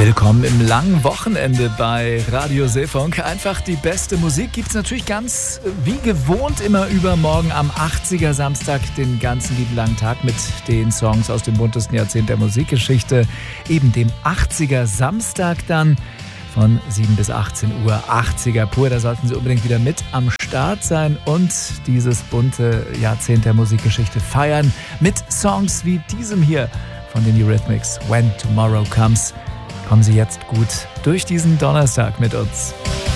Willkommen im langen Wochenende bei Radio Seefunk. Einfach die beste Musik gibt's natürlich ganz wie gewohnt immer übermorgen am 80er Samstag den ganzen lieben langen Tag mit den Songs aus dem buntesten Jahrzehnt der Musikgeschichte. Eben dem 80er Samstag dann von 7 bis 18 Uhr 80er pur. Da sollten Sie unbedingt wieder mit am Start sein und dieses bunte Jahrzehnt der Musikgeschichte feiern mit Songs wie diesem hier von den Eurythmics, When Tomorrow Comes. Kommen Sie jetzt gut durch diesen Donnerstag mit uns.